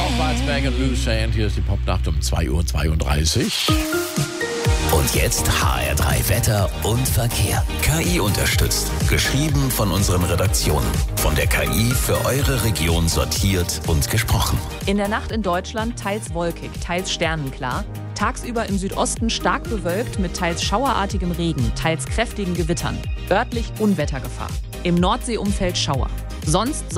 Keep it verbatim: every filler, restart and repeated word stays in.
Schwarzberg und Loose Sand. Hier ist die Popnacht um zwei Uhr zweiunddreißig. Und jetzt H R drei Wetter und Verkehr. K I unterstützt. Geschrieben von unseren Redaktionen. Von der K I für eure Region sortiert und gesprochen. In der Nacht in Deutschland teils wolkig, teils sternenklar. Tagsüber im Südosten stark bewölkt mit teils schauerartigem Regen, teils kräftigen Gewittern. Örtlich Unwettergefahr. Im Nordseeumfeld Schauer. Sonst